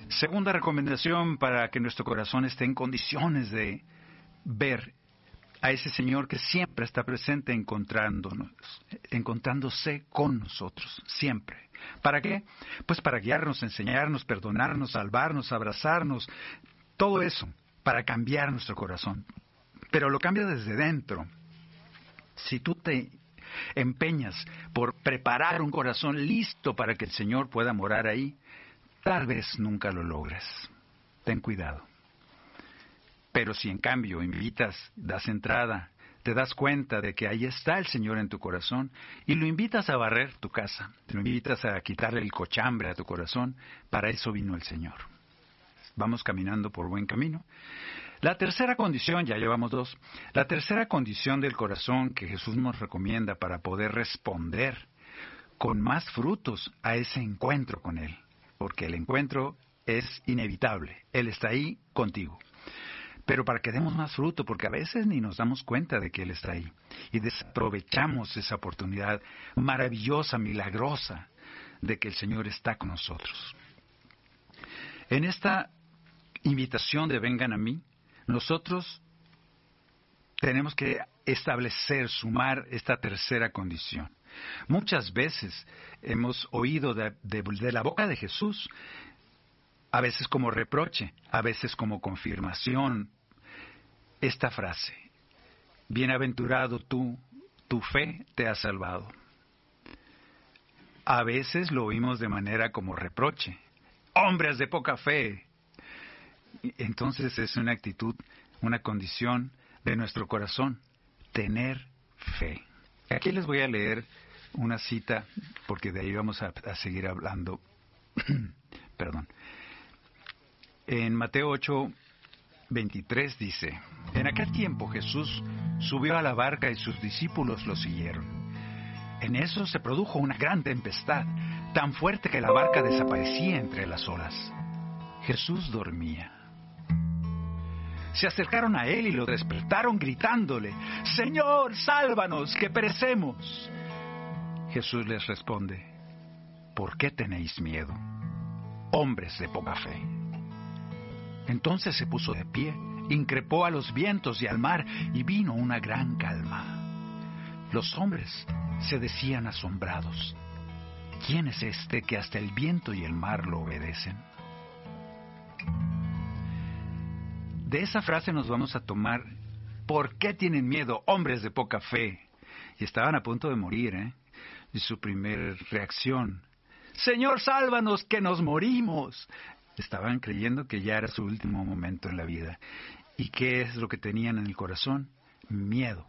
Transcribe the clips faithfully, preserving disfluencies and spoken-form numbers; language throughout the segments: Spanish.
Segunda recomendación para que nuestro corazón esté en condiciones de ver a ese Señor que siempre está presente encontrándonos, encontrándose con nosotros, siempre. ¿Para qué? Pues para guiarnos, enseñarnos, perdonarnos, salvarnos, abrazarnos, todo eso, para cambiar nuestro corazón. Pero lo cambia desde dentro. Si tú te empeñas por preparar un corazón listo para que el Señor pueda morar ahí, tal vez nunca lo logres. Ten cuidado. Pero si en cambio invitas, das entrada, te das cuenta de que ahí está el Señor en tu corazón y lo invitas a barrer tu casa, lo invitas a quitarle el cochambre a tu corazón, para eso vino el Señor. Vamos caminando por buen camino. La tercera condición, ya llevamos dos, la tercera condición del corazón que Jesús nos recomienda para poder responder con más frutos a ese encuentro con Él, porque el encuentro es inevitable, Él está ahí contigo. Pero para que demos más fruto, porque a veces ni nos damos cuenta de que Él está ahí, y desaprovechamos esa oportunidad maravillosa, milagrosa, de que el Señor está con nosotros. En esta invitación de vengan a mí, nosotros tenemos que establecer, sumar esta tercera condición. Muchas veces hemos oído de, de, de la boca de Jesús, a veces como reproche, a veces como confirmación, esta frase: bienaventurado tú, tu fe te ha salvado. A veces lo oímos de manera como reproche: hombres de poca fe. Entonces es una actitud, una condición de nuestro corazón, tener fe. Aquí les voy a leer una cita, porque de ahí vamos a, a seguir hablando. Perdón. En Mateo ocho, veintitrés dice: en aquel tiempo Jesús subió a la barca y sus discípulos lo siguieron. En eso se produjo una gran tempestad, tan fuerte que la barca desaparecía entre las olas. Jesús dormía. Se acercaron a él y lo despertaron gritándole: Señor, sálvanos, que perecemos. Jesús les responde: ¿por qué tenéis miedo, hombres de poca fe? Entonces se puso de pie, increpó a los vientos y al mar, y vino una gran calma. Los hombres se decían asombrados: ¿quién es este que hasta el viento y el mar lo obedecen? De esa frase nos vamos a tomar: ¿por qué tienen miedo, hombres de poca fe? Y estaban a punto de morir, ¿eh? Y su primera reacción: Señor, sálvanos, que nos morimos. Estaban creyendo que ya era su último momento en la vida. ¿Y qué es lo que tenían en el corazón? Miedo.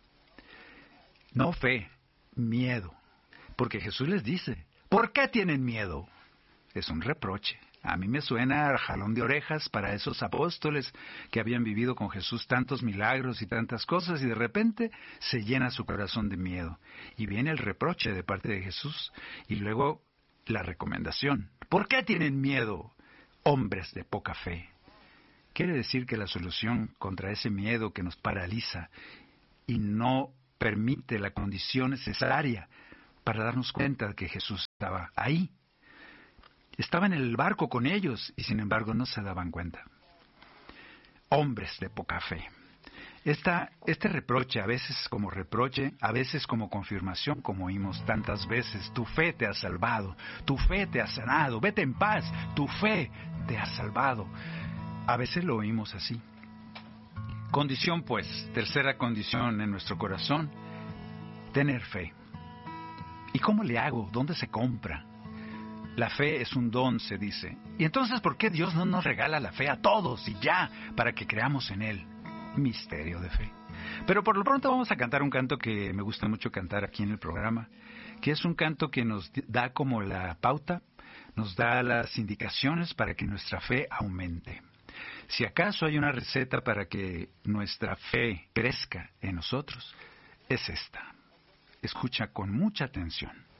No fe, miedo. Porque Jesús les dice: ¿por qué tienen miedo? Es un reproche. A mí me suena a jalón de orejas para esos apóstoles que habían vivido con Jesús tantos milagros y tantas cosas, y de repente se llena su corazón de miedo. Y viene el reproche de parte de Jesús, y luego la recomendación: ¿por qué tienen miedo, hombres de poca fe? Quiere decir que la solución contra ese miedo que nos paraliza y no permite la condición necesaria para darnos cuenta de que Jesús estaba ahí. Estaba en el barco con ellos y sin embargo no se daban cuenta. Hombres de poca fe. Esta, este reproche, a veces como reproche, a veces como confirmación, como oímos tantas veces: tu fe te ha salvado, tu fe te ha sanado, vete en paz, tu fe te ha salvado. A veces lo oímos así. Condición, pues, tercera condición en nuestro corazón: tener fe. ¿Y cómo le hago? ¿Dónde se compra? La fe es un don, se dice. ¿Y entonces por qué Dios no nos regala la fe a todos y ya, para que creamos en Él? Misterio de fe. Pero por lo pronto vamos a cantar un canto que me gusta mucho cantar aquí en el programa, que es un canto que nos da como la pauta, nos da las indicaciones para que nuestra fe aumente. Si acaso hay una receta para que nuestra fe crezca en nosotros, es esta. Escucha con mucha atención.